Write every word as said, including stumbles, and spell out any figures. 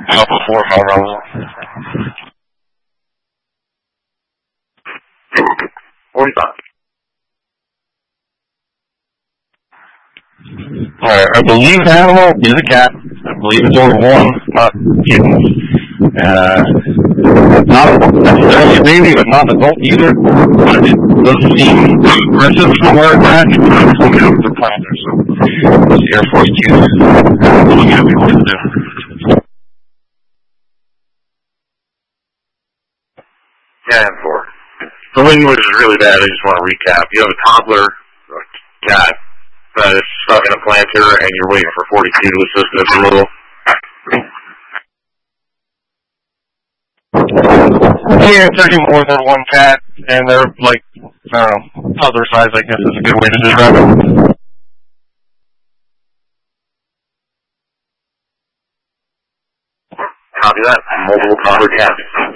Alpha four, my brother. forty-five. Alright, I believe the animal is a cat. I believe it's over one, not kittens. Uh, not necessarily a baby, but not an adult either. But it does seem aggressive from where it's at. It's coming out of the planter, so the Air Force Q is looking at me what to do. Yeah, and four. The language is really bad. I just want to recap. You have a toddler, a cat, that is stuck in a planter, and you're waiting for forty-two to assist with a little. Yeah, it's actually more than one cat, and they're like, I don't know, toddler size, I guess is a good way to describe it. Copy that. Multiple toddler cats.